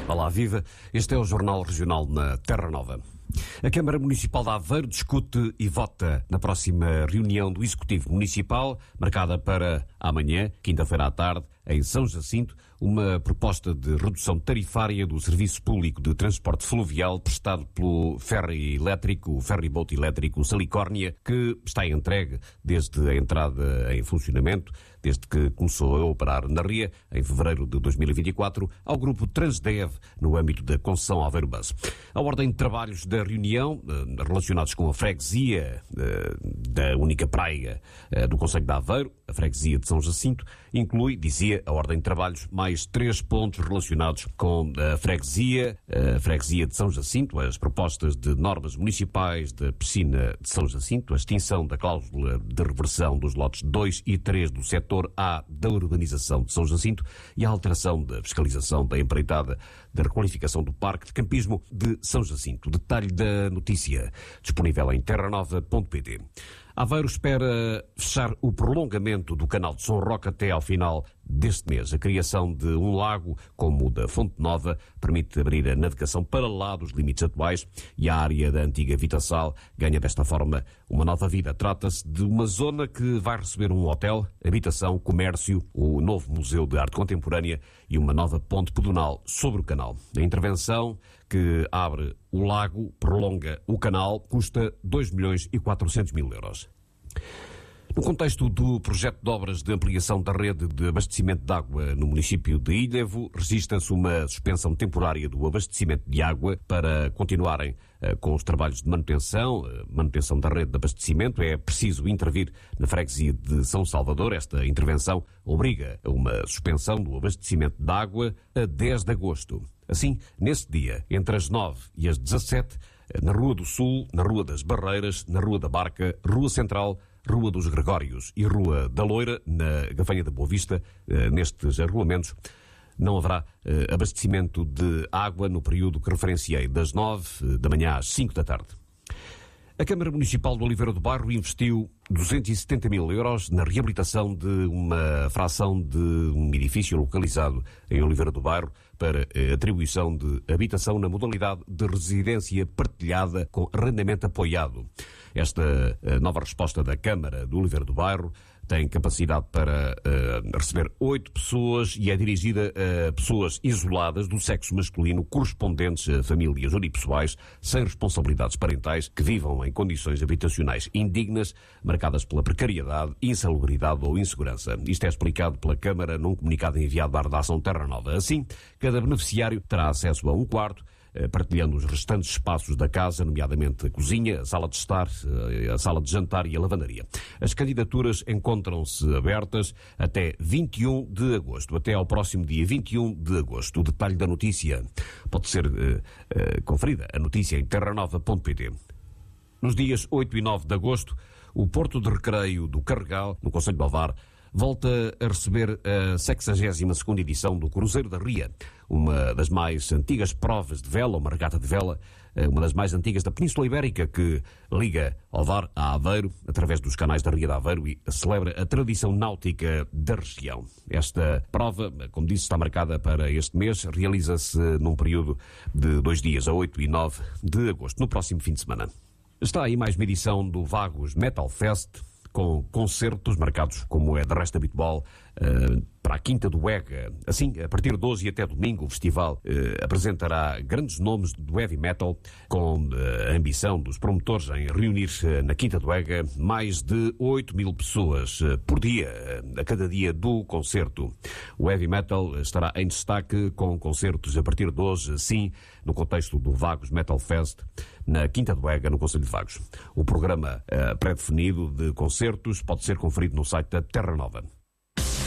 Olá, viva. Este é o Jornal Regional na Terra Nova. A Câmara Municipal de Aveiro discute e vota na próxima reunião do Executivo Municipal, marcada para amanhã, quinta-feira à tarde, em São Jacinto, uma proposta de redução tarifária do serviço público de transporte fluvial prestado pelo ferryboat elétrico Salicórnia, que está entregue desde a entrada em funcionamento, desde que começou a operar na Ria, em fevereiro de 2024, ao grupo Transdev, no âmbito da concessão Aveiro Bus. A ordem de trabalhos da reunião, relacionados com a freguesia da única praia do concelho de Aveiro, a freguesia de São Jacinto, inclui, dizia a ordem de trabalhos, mais 3 pontos relacionados com a freguesia de São Jacinto, as propostas de normas municipais da piscina de São Jacinto, a extinção da cláusula de reversão dos lotes 2 e 3 do setor A da urbanização de São Jacinto e a alteração da fiscalização da empreitada da requalificação do Parque de Campismo de São Jacinto. Detalhe da notícia, disponível em terranova.pt. Aveiro espera fechar o prolongamento do canal de São Roque até ao final deste mês. A criação de um lago, como o da Fonte Nova, permite abrir a navegação para lá dos limites atuais e a área da antiga Vitassal ganha desta forma uma nova vida. Trata-se de uma zona que vai receber um hotel, habitação, comércio, o novo Museu de Arte Contemporânea e uma nova ponte pedonal sobre o canal. A intervenção que abre o lago, prolonga o canal, custa 2.400.000 euros. No contexto do projeto de obras de ampliação da rede de abastecimento de água no município de Ilhévo, registra-se uma suspensão temporária do abastecimento de água para continuarem com os trabalhos de manutenção da rede de abastecimento. É preciso intervir na freguesia de São Salvador. Esta intervenção obriga a uma suspensão do abastecimento de água a 10 de agosto. Assim, nesse dia, entre as 9 e as 17, na Rua do Sul, na Rua das Barreiras, na Rua da Barca, Rua Central, Rua dos Gregórios e Rua da Loira, na Gafanha da Boa Vista, nestes arruamentos, não haverá abastecimento de água no período que referenciei, das 9 da manhã às 5 da tarde. A Câmara Municipal de Oliveira do Bairro investiu 270.000 euros na reabilitação de uma fração de um edifício localizado em Oliveira do Bairro para atribuição de habitação na modalidade de residência partilhada com arrendamento apoiado. Esta nova resposta da Câmara de Oliveira do Bairro tem capacidade para receber 8 pessoas e é dirigida a pessoas isoladas do sexo masculino correspondentes a famílias unipessoais sem responsabilidades parentais que vivam em condições habitacionais indignas, marcadas pela precariedade, insalubridade ou insegurança. Isto é explicado pela Câmara num comunicado enviado à redação Terra Nova. Assim, cada beneficiário terá acesso a um quarto, partilhando os restantes espaços da casa, nomeadamente a cozinha, a sala de estar, a sala de jantar e a lavandaria. As candidaturas encontram-se abertas até 21 de agosto, até ao próximo dia 21 de agosto. O detalhe da notícia pode ser conferida, a notícia em terranova.pt. Nos dias 8 e 9 de agosto, o Porto de Recreio do Carregal, no concelho de Ovar, volta a receber a 62ª edição do Cruzeiro da Ria, uma das mais antigas provas de vela, uma regata de vela, uma das mais antigas da Península Ibérica, que liga Ovar a Aveiro, através dos canais da Ria de Aveiro, e celebra a tradição náutica da região. Esta prova, como disse, está marcada para este mês, realiza-se num período de 2 dias, a 8 e 9 de agosto, no próximo fim de semana. Está aí mais uma edição do Vagos Metal Fest, com concertos marcados, como é de resto habitual, para a Quinta do Ega. Assim, a partir de hoje e até domingo, o festival apresentará grandes nomes do heavy metal, com a ambição dos promotores em reunir-se na Quinta do Ega mais de 8.000 pessoas por dia, a cada dia do concerto. O heavy metal estará em destaque, com concertos a partir de hoje, sim, no contexto do Vagos Metal Fest, na Quinta do Ega, no concelho de Vagos. O programa pré-definido de concertos pode ser conferido no site da Terra Nova.